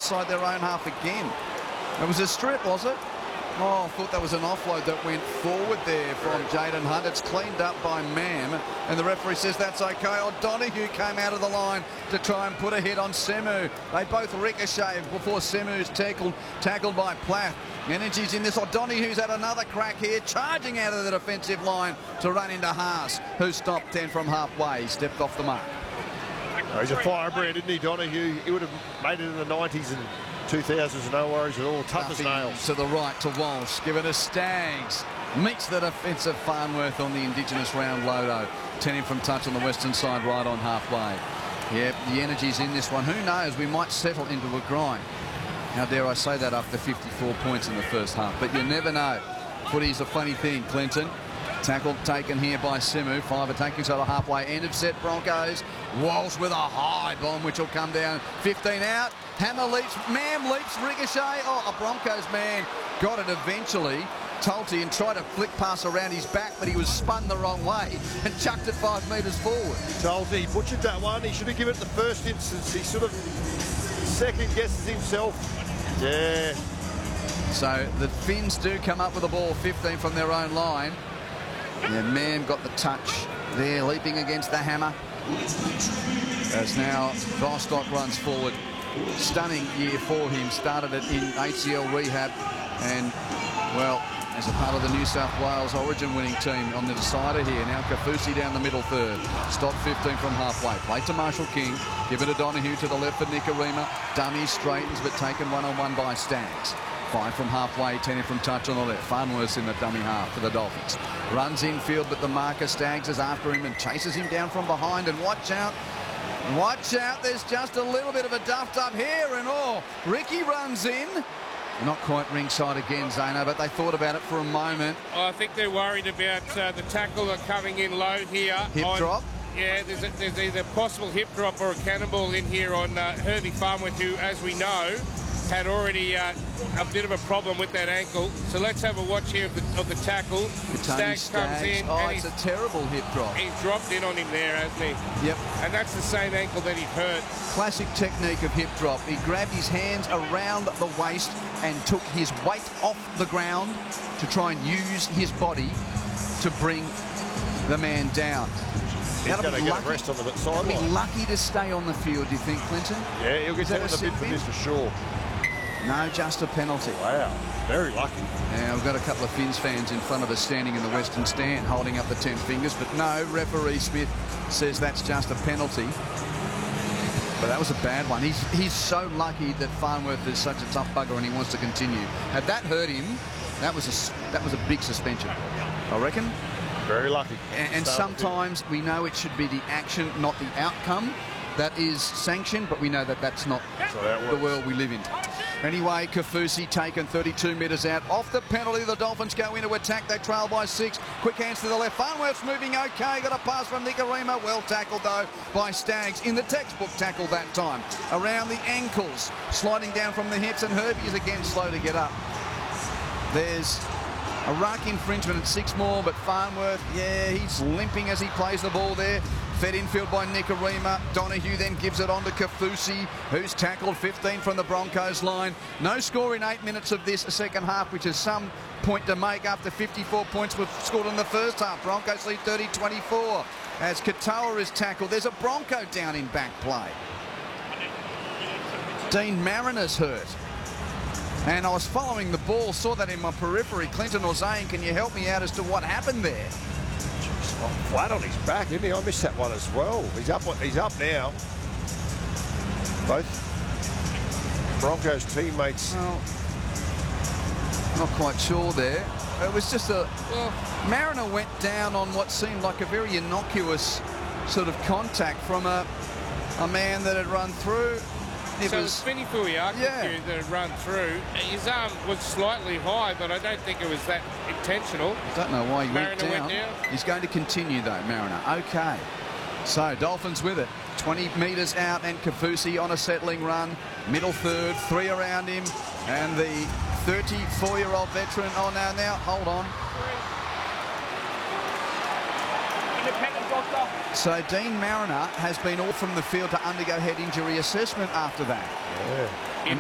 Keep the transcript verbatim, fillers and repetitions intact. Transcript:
outside their own half again. It was a strip, was it? Oh, I thought that was an offload that went forward there from Jaden Hunt. It's cleaned up by Mam, and the referee says that's okay. O'Donoghue came out of the line to try and put a hit on Semu. They both ricochet before Semu's tackled, tackled by Plath. Energy's in this. O'Donoghue's had another crack here, charging out of the defensive line to run into Haas, who stopped ten from halfway. He stepped off the mark. Oh, he's a firebrand, isn't he, Donoghue? He would have made it in the nineties and two thousands, no worries at all. Tough as nails. To the right to Walsh, given to Staggs. Meets the defensive Farnworth on the Indigenous round Lodo. ten in from touch on the western side, right on halfway. Yeah, the energy's in this one. Who knows? We might settle into a grind. How dare I say that after fifty-four points in the first half? But you never know. Footy's a funny thing, Clinton. Tackle taken here by Semu. Five attacking to the halfway end of set. Broncos. Walsh with a high bomb, which will come down. fifteen out. Hammer leaps. Mam leaps. Ricochet. Oh, a Broncos man got it eventually. Tulty and tried to flick pass around his back, but he was spun the wrong way and chucked it five metres forward. Tulty butchered that one. He should have given it the first instance. He sort of second guesses himself. Yeah. So the Finns do come up with the ball, fifteen from their own line. Yeah, Mam got the touch there, leaping against the hammer. As now Vostok runs forward. Stunning year for him. Started it in A C L rehab and, well, as a part of the New South Wales Origin winning team on the decider here. Now Kaufusi down the middle third. Stop fifteen from halfway. Play to Marshall King. Give it to Donoghue to the left for Nikorima. Dummy straightens but taken one-on-one by Staggs. Five from halfway, ten in from touch on the left. Farnworth in the dummy half for the Dolphins. Runs infield, but the marker Staggs is after him and chases him down from behind. And watch out. Watch out. There's just a little bit of a duffed up here. And oh, Ricky runs in. Not quite ringside again, Zano, but they thought about it for a moment. I think they're worried about uh, the tackler coming in low here. Hip on, drop? Yeah, there's, a, there's either possible hip drop or a cannonball in here on uh, Herbie Farnworth, who, as we know, had already uh, a bit of a problem with that ankle. So let's have a watch here of the, of the tackle. Staggs, Staggs comes in. Oh, and it's he's, a terrible hip drop. He's dropped in on him there, hasn't he? Yep. And that's the same ankle that he hurt. Classic technique of hip drop. He grabbed his hands around the waist and took his weight off the ground to try and use his body to bring the man down. He's going to get a rest on the sideline. He'll be lucky to stay on the field, do you think, Clinton? Yeah, he'll get Is that down a a bit for sit this for sure. No, just a penalty. Wow, very lucky. Now, we've got a couple of Finns fans in front of us standing in the western stand holding up the ten fingers, but no, referee Smith says that's just a penalty. But that was a bad one. He's, he's so lucky that Farnworth is such a tough bugger and he wants to continue. Had that hurt him, that was a, that was a big suspension, I reckon. Very lucky. And, and sometimes we know it should be the action, not the outcome. That is sanctioned, but we know that that's not so that the world we live in. Anyway, Kaufusi taken thirty-two metres out. Off the penalty, the Dolphins go into attack. They trail by six. Quick hands to the left. Farnworth's moving okay. Got a pass from Nikorima. Well tackled, though, by Staggs. In the textbook tackle that time. Around the ankles. Sliding down from the hips, and Herbie is again slow to get up. There's a ruck infringement at six more, but Farnworth, yeah, he's limping as he plays the ball there. Fed infield by Nikorima. Donoghue then gives it on to Kaufusi, who's tackled fifteen from the Broncos line. No score in eight minutes of this second half, which is some point to make after fifty-four points were scored in the first half. Broncos lead thirty twenty-four as Katoa is tackled. There's a Bronco down in back play. Dean Mariner's hurt. And I was following the ball, saw that in my periphery. Clinton or Zane, can you help me out as to what happened there? Flat on his back, isn't he? I missed that one as well. He's up. He's up now. Both Broncos teammates. Well, not quite sure there. It was just a... Well, Mariner went down on what seemed like a very innocuous sort of contact from a, a man that had run through. It so was Spinny Fuiaki yeah. that had run through. His arm was slightly high, but I don't think it was that intentional. I don't know why he went down. went down. He's going to continue, though, Mariner. Okay. So, Dolphins with it. twenty metres out, and Kaufusi on a settling run. Middle third, three around him. And the thirty-four-year-old veteran... Oh, no, now, hold on. So Dean Mariner has been off from the field to undergo head injury assessment after that. Yeah.